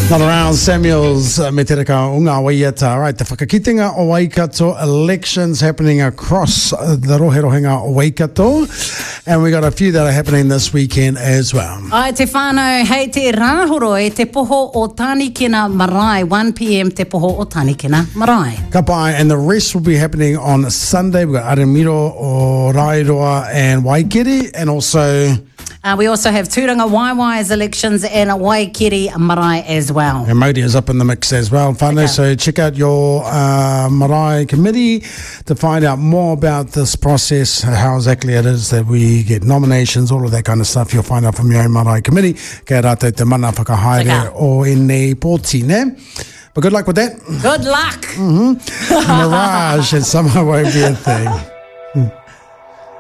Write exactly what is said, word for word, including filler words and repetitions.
Not around Samuels, uh, me te reka o ngā waiata. All right, the whakakitenga o Waikato, elections happening across uh, the roherohenga o Waikato. And we got a few that are happening this weekend as well. Ai te whānau, hei te rāhoro e te poho o Tānikina Marae, one p m te poho o Tānikina Marae. Ka pai, and the rest will be happening on Sunday. We've got Aramiro o Rairoa and Waikiri, and also... Uh, we also have Tūranga Waiwai's elections and Waikiri Marae as well. And Modi is up in the mix as well, whānau. Okay. So check out your uh, Marae committee to find out more about this process, how exactly it is that we get nominations, all of that kind of stuff. You'll find out from your own Marae committee. Kia rātou te mana whakahaere o ene pōti, ne? But good luck with that. Good luck. Mm-hmm. Mirage and somehow won't be a thing.